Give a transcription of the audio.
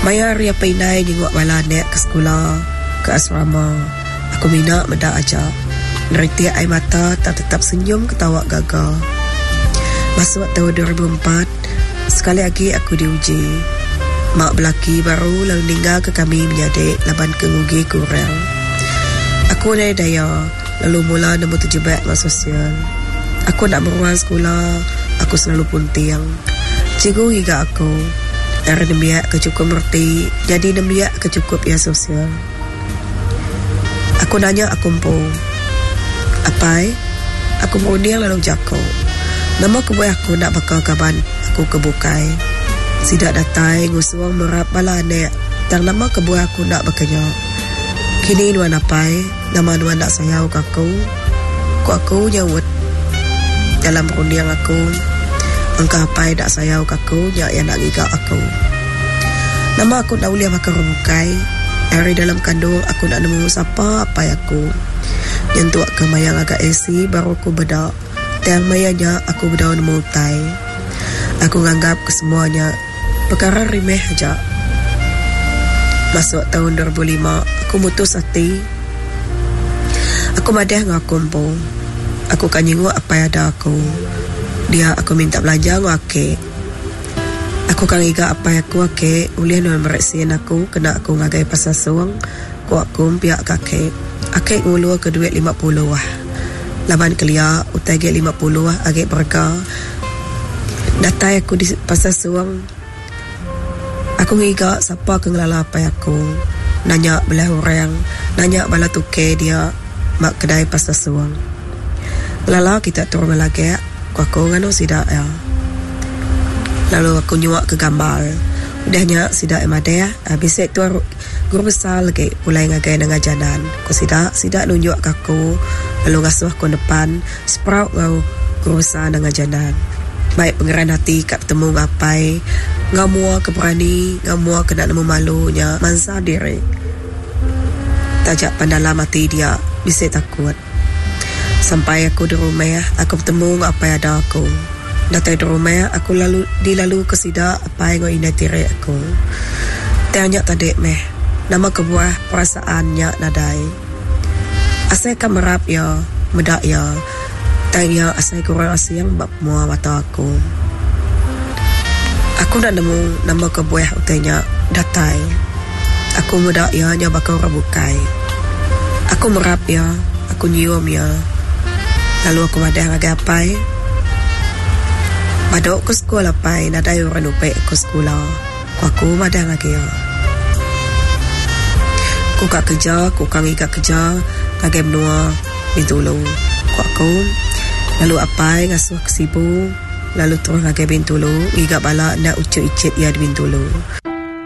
Maya ria painai jenguk bala nek ke sekolah, ke asrama. Aku mina meda aja. Neriti air mata tak tetap senyum ketawa gagal. Masuk tahun 2004, sekali lagi aku diuji. Mak belaki baru lalu ninggal ke kami menjadi laban kengugi kurang. Aku naik daya, lalu mula nombor 7 beg dengan sosial. Aku nak beruang sekolah, aku selalu puntiang. Cikgu hingga aku. Era demiak kecukup merti, jadi demiak kecukup ya sosial. Aku nanya aku pun, apai? Aku merunding lalu jako. Nama kebuai aku nak bakal kaban, aku kebukai. Sidak datai ngusuang merap bala anek, tang nama kebuai aku nak bekerja. Kini nuan apai, nama nuan nak sayau kaku. Ku aku nyawut. Dalam merunding aku, angka apai nak sayau kaku, yang nak gigak aku. Nama aku nak uliah makan rebukai. Dari dalam kandung aku nak nemu siapa apa aku. Nyentuak ke mayang agak esi baru aku bedak. Tiang mayanya aku bedak nemu utai. Aku nganggap kesemuanya perkara remeh aja. Masuk tahun 2005, aku mutus hati. Aku madah dengan aku pun. Aku kan nyenguk apa yang ada aku. Dia aku minta belanja dengan aku. Aku kan iga apa yang aku ake. Ulian nuan mereksian aku. Kena aku ngagai pasal suang. Aku pihak kakek. Ake ngulu ke duit 50 wah. Laban kelia. Utai ke 50 wah. Agak berga. Datai aku di pasal suang. Aku ngiga siapa ke ngelala apa aku. Nanya belah orang. Nanya bala tuke dia. Mak kedai pasal suang. Lala kita turun lagi. Aku nganu sidak ya. Lalu aku nyuak ke gambar. Udahnya sidak emadeh. Habis itu guru besar lagi mulai ngagai dengan jalan. Aku sidak nunjuk aku. Lalu ngasuh aku depan. Sprout ngau guru besar dengan jalan. Baik pengeran hati kat bertemu ngapai. Ngamua keberani. Ngamua kena nemu malunya. Mansa diri. Tajak pandalam hati dia. Bisa takut. Sampai aku di rumah, aku bertemu apa yang ada aku. Datang di rumah, aku dilalu ke sidak apa yang ina tirai aku. Tanya tadi meh, nama kebuah perasaannya nadai. Asal kan merap ya, medak ya. Tanya asal kurang asyang bab mua mata aku. Aku nak nemu nama kebuah utanya datai. Aku medak ya, nya bakal rabukai. Aku merap ya, aku nyium ya. Lalu aku madah ngagai apai. Madok ke sekolah apai. Nadai orang upek ke sekolah. Aku madah ngagai ya. Aku kak kerja. Aku kang ikat kerja. Ngagai menua. Bintulu. Aku. Lalu apai ngasuh ke sibu. Lalu terus ngagai bintulu. Ikat bala nak ucuk icit ya di bintulu.